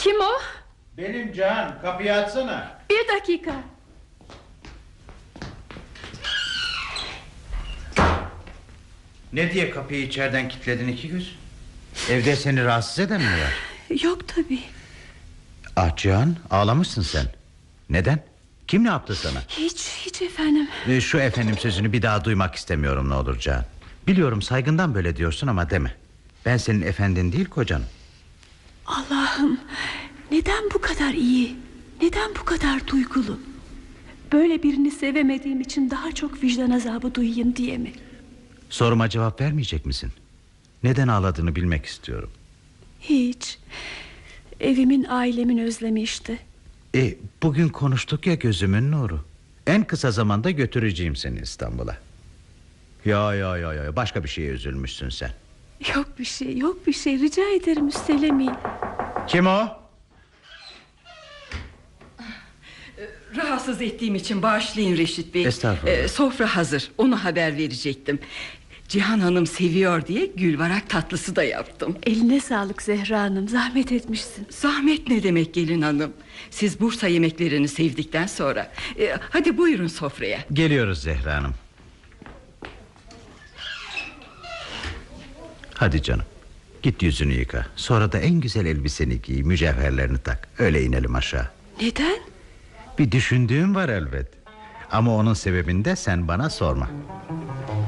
Kim o? Benim Can, kapıyı açsana. Bir dakika. Ne diye kapıyı içeriden kilitledin iki göz? Evde seni rahatsız eden mi var? Yok tabii. Ah Cihan, ağlamışsın sen. Neden? Kim ne yaptı sana? Hiç efendim. Şu efendim sözünü bir daha duymak istemiyorum ne olur Cihan. Biliyorum saygından böyle diyorsun ama deme. Ben senin efendin değil kocanım. Allah'ım, neden bu kadar iyi? Neden bu kadar duygulu? Böyle birini sevemediğim için daha çok vicdan azabı duyayım diye mi? Soruma cevap vermeyecek misin? Neden ağladığını bilmek istiyorum. Hiç. Evimin, ailemin özlemi işte. Bugün konuştuk ya gözümün nuru. En kısa zamanda götüreceğim seni İstanbul'a. Ya başka bir şeye üzülmüşsün sen. Yok bir şey rica ederim üstelemeyin. Kim o? Rahatsız ettiğim için bağışlayın Reşit Bey. Estağfurullah. Sofra hazır, onu haber verecektim. Cihan Hanım seviyor diye gülvarak tatlısı da yaptım. Eline sağlık Zehra Hanım, zahmet etmişsin. Zahmet ne demek gelin hanım? Siz Bursa yemeklerini sevdikten sonra hadi buyurun sofraya. Geliyoruz Zehra Hanım. Hadi canım, git yüzünü yıka. Sonra da en güzel elbiseni giy, mücevherlerini tak. Öyle inelim aşağı. Neden? Bir düşündüğüm var elbet. Ama onun sebebini de sen bana sorma.